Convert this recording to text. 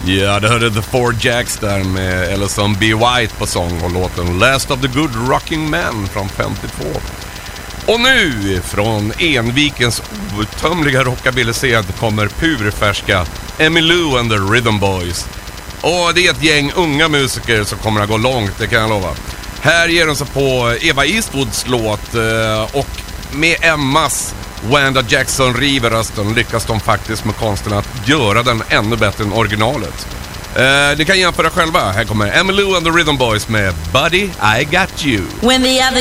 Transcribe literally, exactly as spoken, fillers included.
Ja, det hörde The Four Jacks där med Ellison B. White på sång och låten Last of the Good Rocking Men från femtiotvå. Och nu från Envikens outtömliga rockabilly-scen kommer purfärska Emmylou and the Rhythm Boys. Och det är ett gäng unga musiker som kommer att gå långt, det kan jag lova. Här ger de sig på Eva Eastwoods låt och med Emmas Wanda Jackson river rösten lyckas de faktiskt med konsten att göra den ännu bättre än originalet. Eh, ni kan jämföra själva. Här kommer Emmylou and the Rhythm Boys med Buddy, I Got You. When the other